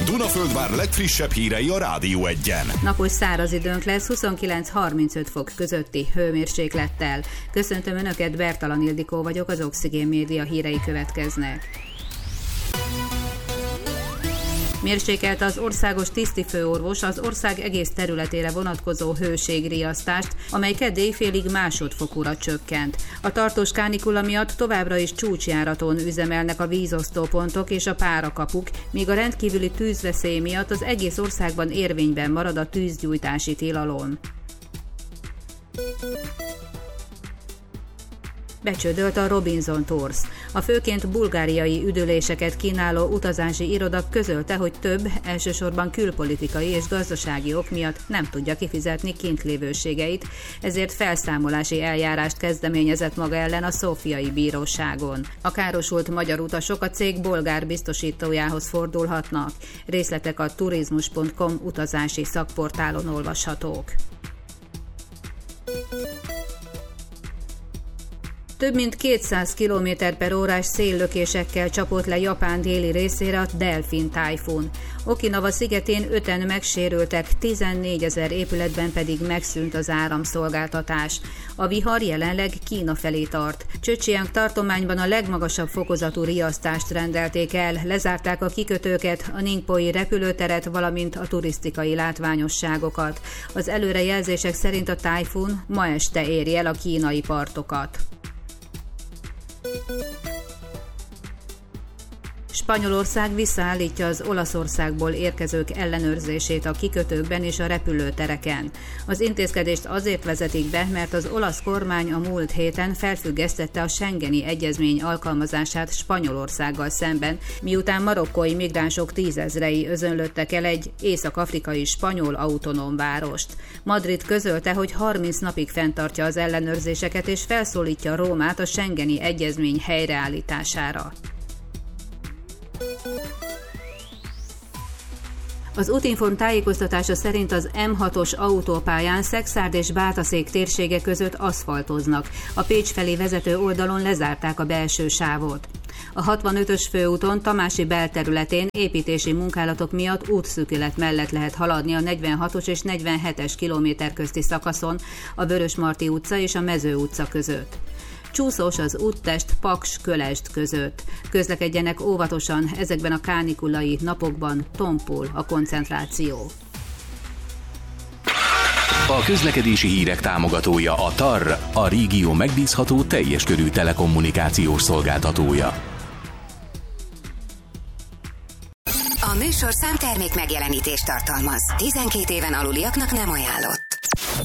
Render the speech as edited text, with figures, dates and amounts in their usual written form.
Dunaföldvár legfrissebb hírei a Rádió 1-en. Napos száraz időnk lesz 29-35 fok közötti hőmérséklettel. Köszöntöm Önöket, Bertalan Ildikó vagyok, az Oxigén Média hírei következnek. Mérsékelte az országos tisztifőorvos az ország egész területére vonatkozó hőségriasztást, amely kedd éjfélig másodfokúra csökkent. A tartós kánikula miatt továbbra is csúcsjáraton üzemelnek a vízosztópontok és a párakapuk, míg a rendkívüli tűzveszély miatt az egész országban érvényben marad a tűzgyújtási tilalom. Becsődölt a Robinson Tours. A főként bulgáriai üdüléseket kínáló utazási iroda közölte, hogy több, elsősorban külpolitikai és gazdasági ok miatt nem tudja kifizetni kintlévőségeit, ezért felszámolási eljárást kezdeményezett maga ellen a szófiai bíróságon. A károsult magyar utasok a cég bolgár biztosítójához fordulhatnak. Részletek a turizmus.com utazási szakportálon olvashatók. Több mint 200 km/h széllökésekkel csapott le Japán déli részére a Delfin tájfun. Okinawa szigetén 5-en megsérültek, 14 000 épületben pedig megszűnt az áramszolgáltatás. A vihar jelenleg Kína felé tart. Zhejiang tartományban a legmagasabb fokozatú riasztást rendelték el, lezárták a kikötőket, a Ningpoi repülőteret, valamint a turisztikai látványosságokat. Az előrejelzések szerint a tájfun ma este éri el a kínai partokat. Spanyolország visszaállítja az Olaszországból érkezők ellenőrzését a kikötőkben és a repülőtereken. Az intézkedést azért vezetik be, mert az olasz kormány a múlt héten felfüggesztette a Schengeni egyezmény alkalmazását Spanyolországgal szemben, miután marokkói migránsok 10 000-ei özönlöttek el egy észak-afrikai spanyol autonóm várost. Madrid közölte, hogy 30 napig fenntartja az ellenőrzéseket és felszólítja Rómát a Schengeni egyezmény helyreállítására. Az Útinform tájékoztatása szerint az M6-os autópályán Szekszárd és Bátaszék térsége között aszfaltoznak. A Pécs felé vezető oldalon lezárták a belső sávot. A 65-ös főúton Tamási belterületén építési munkálatok miatt útszűkület mellett lehet haladni a 46-os és 47-es kilométer közti szakaszon a Vörösmarty utca és a Mező utca között. Csúszós az úttest Paks-Kölesd között. Közlekedjenek óvatosan, ezekben a kánikulai napokban tompul a koncentráció. A közlekedési hírek támogatója a TAR, a régió megbízható teljes körű telekommunikációs szolgáltatója. A műsorszám termék megjelenítést tartalmaz. 12 éven aluliaknak nem ajánlott.